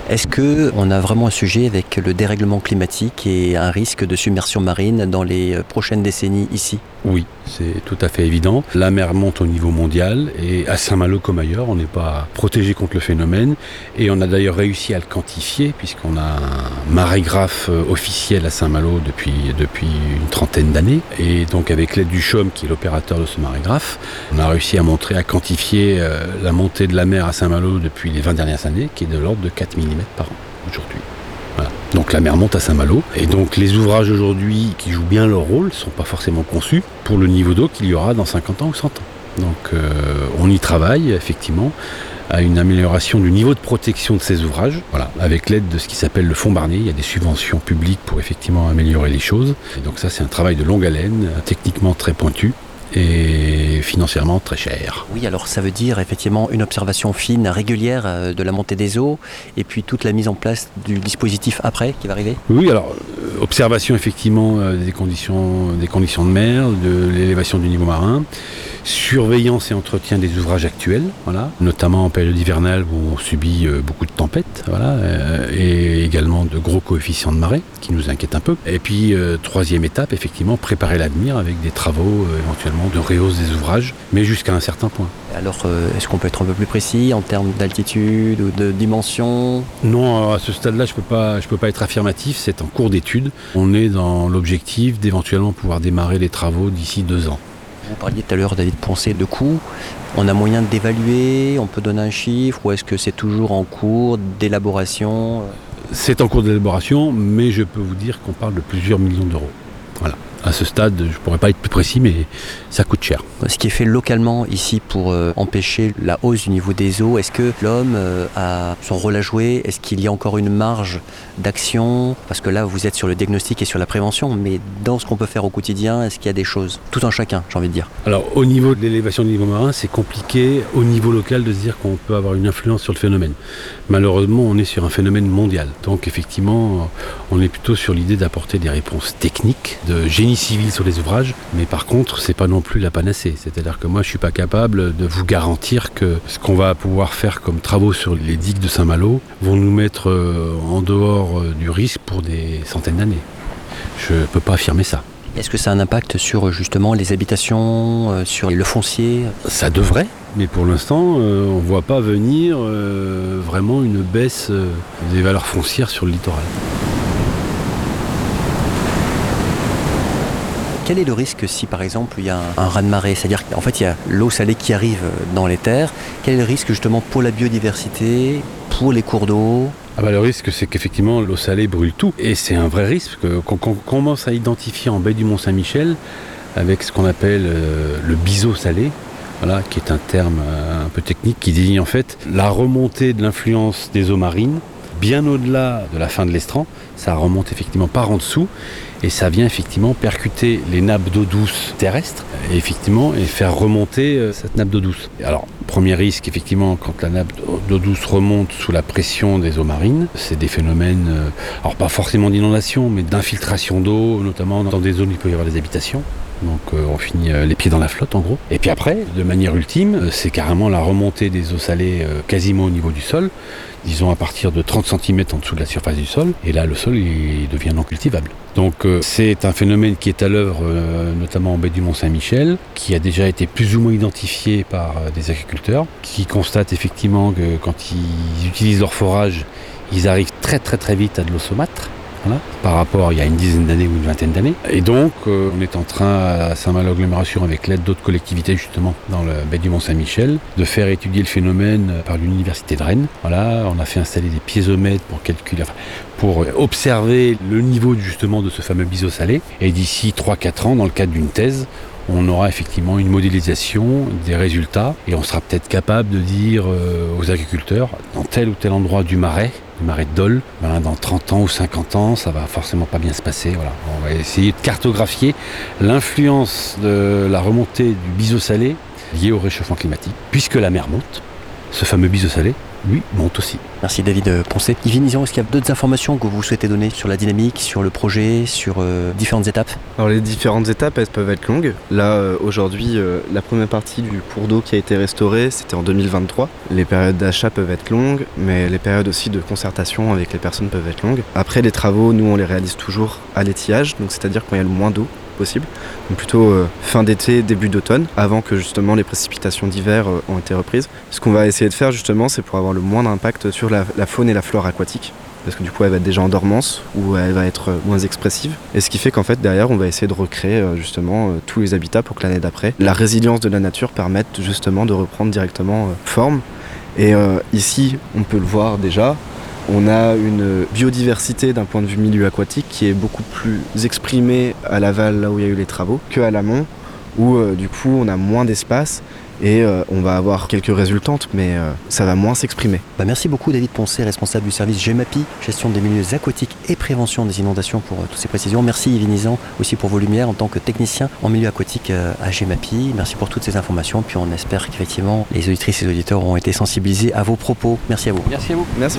Est-ce qu'on a vraiment un sujet avec le dérèglement climatique et un risque de submersion marine dans les prochaines décennies ici ? Oui, c'est tout à fait évident. La mer monte au niveau mondial et à Saint-Malo comme ailleurs, on n'est pas protégé contre le phénomène. Et on a d'ailleurs réussi à le quantifier puisqu'on a un marégraphe officiel à Saint-Malo depuis une trentaine d'années. Et donc avec l'aide du CHUM, qui est l'opérateur de ce marégraphe, on a réussi à quantifier la montée de la mer à Saint-Malo depuis les 20 dernières années, qui est de l'ordre de 4 mm par an aujourd'hui. Voilà. Donc la mer monte à Saint-Malo et donc les ouvrages aujourd'hui qui jouent bien leur rôle ne sont pas forcément conçus pour le niveau d'eau qu'il y aura dans 50 ans ou 100 ans. Donc on y travaille effectivement à une amélioration du niveau de protection de ces ouvrages, voilà, avec l'aide de ce qui s'appelle le fonds Barnier. Il y a des subventions publiques pour effectivement améliorer les choses. Et donc ça c'est un travail de longue haleine, techniquement très pointu et financièrement très cher. Oui, alors ça veut dire effectivement une observation fine, régulière de la montée des eaux et puis toute la mise en place du dispositif après qui va arriver ? Oui, alors observation effectivement des conditions de mer, de l'élévation du niveau marin, surveillance et entretien des ouvrages actuels, voilà, notamment en période hivernale où on subit beaucoup de tempêtes, voilà, et également de gros coefficients de marée qui nous inquiètent un peu. Et puis troisième étape, effectivement, préparer l'avenir avec des travaux éventuellement de rehausse des ouvrages, mais jusqu'à un certain point. Alors, est-ce qu'on peut être un peu plus précis en termes d'altitude ou de dimension ? Non, à ce stade-là, je peux pas être affirmatif, c'est en cours d'étude. On est dans l'objectif d'éventuellement pouvoir démarrer les travaux d'ici 2 ans. Vous parliez tout à l'heure, David Poncet, de coûts. On a moyen d'évaluer, on peut donner un chiffre, ou est-ce que c'est toujours en cours d'élaboration ? C'est en cours d'élaboration, mais je peux vous dire qu'on parle de plusieurs millions d'euros. Voilà. À ce stade, je ne pourrais pas être plus précis, mais ça coûte cher. Ce qui est fait localement ici pour empêcher la hausse du niveau des eaux, est-ce que l'homme a son rôle à jouer ? Est-ce qu'il y a encore une marge d'action ? Parce que là, vous êtes sur le diagnostic et sur la prévention, mais dans ce qu'on peut faire au quotidien, est-ce qu'il y a des choses ? Tout un chacun, j'ai envie de dire. Alors, au niveau de l'élévation du niveau marin, c'est compliqué au niveau local de se dire qu'on peut avoir une influence sur le phénomène. Malheureusement, on est sur un phénomène mondial. Donc, effectivement, on est plutôt sur l'idée d'apporter des réponses techniques, de génie civil sur les ouvrages, mais par contre c'est pas non plus la panacée, c'est-à-dire que moi je suis pas capable de vous garantir que ce qu'on va pouvoir faire comme travaux sur les digues de Saint-Malo vont nous mettre en dehors du risque pour des centaines d'années. Je peux pas affirmer ça. Est-ce que ça a un impact sur justement les habitations, sur le foncier ? Ça devrait, mais pour l'instant on voit pas venir vraiment une baisse des valeurs foncières sur le littoral. Quel est le risque si par exemple il y a un raz-de-marée ? C'est-à-dire qu'en fait il y a l'eau salée qui arrive dans les terres. Quel est le risque justement pour la biodiversité, pour les cours d'eau ? Le risque c'est qu'effectivement l'eau salée brûle tout. Et c'est un vrai risque qu'on commence à identifier en baie du Mont-Saint-Michel avec ce qu'on appelle le biseau salé. Voilà, qui est un terme un peu technique qui désigne en fait la remontée de l'influence des eaux marines bien au-delà de la fin de l'estran. Ça remonte effectivement par en dessous et ça vient effectivement percuter les nappes d'eau douce terrestres et faire remonter cette nappe d'eau douce. Alors, premier risque, effectivement, quand la nappe d'eau douce remonte sous la pression des eaux marines, c'est des phénomènes, alors pas forcément d'inondation, mais d'infiltration d'eau, notamment dans des zones où il peut y avoir des habitations. Donc on finit les pieds dans la flotte en gros. Et puis après, de manière ultime, c'est carrément la remontée des eaux salées quasiment au niveau du sol, disons à partir de 30 cm en dessous de la surface du sol, et là le sol il devient non cultivable. Donc c'est un phénomène qui est à l'œuvre notamment en baie du Mont-Saint-Michel, qui a déjà été plus ou moins identifié par des agriculteurs, qui constatent effectivement que quand ils utilisent leur forage, ils arrivent très très très vite à de l'eau saumâtre. Voilà, par rapport à il y a une dizaine d'années ou une vingtaine d'années. Et donc, on est en train, à Saint-Malo Agglomération, avec l'aide d'autres collectivités, justement, dans la baie du Mont-Saint-Michel, de faire étudier le phénomène par l'Université de Rennes. Voilà, on a fait installer des piézomètres pour observer le niveau, justement, de ce fameux biseau salé. Et d'ici 3-4 ans, dans le cadre d'une thèse, on aura effectivement une modélisation des résultats et on sera peut-être capable de dire aux agriculteurs, dans tel ou tel endroit du marais de Dole, dans 30 ans ou 50 ans, ça va forcément pas bien se passer. Voilà. On va essayer de cartographier l'influence de la remontée du biseau salé liée au réchauffement climatique. Puisque la mer monte, ce fameux biseau salé lui monte aussi. Merci David Poncet. Yves Nizan, est-ce qu'il y a d'autres informations que vous souhaitez donner sur la dynamique, sur le projet, sur différentes étapes? Alors les différentes étapes, elles peuvent être longues. Là, aujourd'hui, la première partie du cours d'eau qui a été restaurée, c'était en 2023. Les périodes d'achat peuvent être longues, mais les périodes aussi de concertation avec les personnes peuvent être longues. Après, les travaux, nous, on les réalise toujours à l'étiage, donc c'est-à-dire quand il y a le moins d'eau possible, donc plutôt fin d'été, début d'automne, avant que justement les précipitations d'hiver ont été reprises. Ce qu'on va essayer de faire justement, c'est pour avoir le moins d'impact sur la faune et la flore aquatique, parce que du coup elle va être déjà en dormance ou elle va être moins expressive, et ce qui fait qu'en fait derrière on va essayer de recréer justement tous les habitats pour que l'année d'après la résilience de la nature permette justement de reprendre directement forme. Et ici on peut le voir déjà, on a une biodiversité d'un point de vue milieu aquatique qui est beaucoup plus exprimée à l'aval, là où il y a eu les travaux, qu'à l'amont, où du coup on a moins d'espace et on va avoir quelques résultantes, mais ça va moins s'exprimer. Merci beaucoup David Poncet, responsable du service GEMAPI, gestion des milieux aquatiques et prévention des inondations, pour toutes ces précisions. Merci Yves Nizan aussi pour vos lumières en tant que technicien en milieu aquatique à GEMAPI. Merci pour toutes ces informations, puis on espère qu'effectivement les auditrices et les auditeurs auront été sensibilisés à vos propos. Merci à vous. Merci à vous. Merci.